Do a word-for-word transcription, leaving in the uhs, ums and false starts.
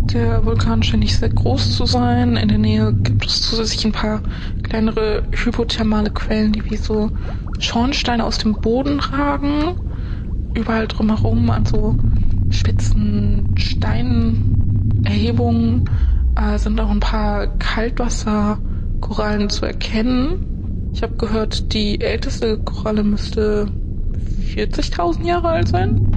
Der Vulkan scheint nicht sehr groß zu sein. In der Nähe gibt es zusätzlich ein paar kleinere hypothermale Quellen, die wie so Schornsteine aus dem Boden ragen. Überall drumherum an so spitzen Steinerhebungen äh, sind auch ein paar Kaltwasserkorallen zu erkennen. Ich habe gehört, die älteste Koralle müsste vierzigtausend Jahre alt sein.